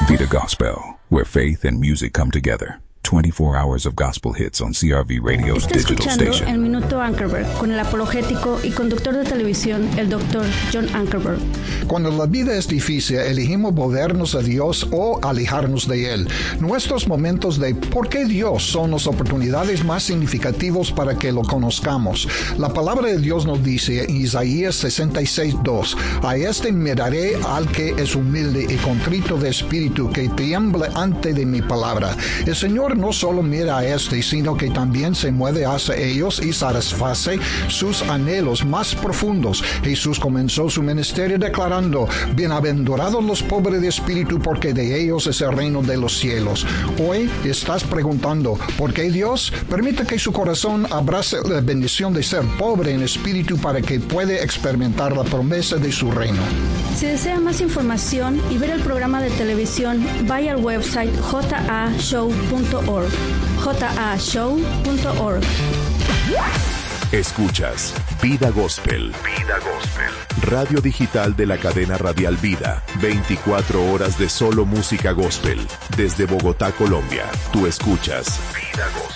Vida Gospel, where faith and music come together. 24 hours of gospel hits on CRV Radio's digital station. El Minuto Ankerberg con el apologético y conductor de televisión, el Dr. John Ankerberg. Cuando la vida es difícil, elegimos volvernos a Dios o alejarnos de Él. Nuestros momentos de ¿por qué Dios? Son las oportunidades más significativas para que lo conozcamos. La palabra de Dios nos dice en Isaías 66:2, a este miraré al que es humilde y contrito de espíritu, que tiemble ante de mi palabra. El Señor no solo mira a sino que también se mueve hacia ellos y satisface sus anhelos más profundos. Jesús comenzó su ministerio declarando, bienaventurados los pobres de espíritu, porque de ellos es el reino de los cielos. Hoy estás preguntando, ¿por qué Dios? Permite que su corazón abrace la bendición de ser pobre en espíritu para que pueda experimentar la promesa de su reino. Si desea más información y ver el programa de televisión, vaya al website jashow.org. jashow.org. Escuchas Vida Gospel. Vida Gospel. Radio digital de la cadena radial Vida. 24 horas de solo música gospel. Desde Bogotá, Colombia. Tú escuchas Vida Gospel.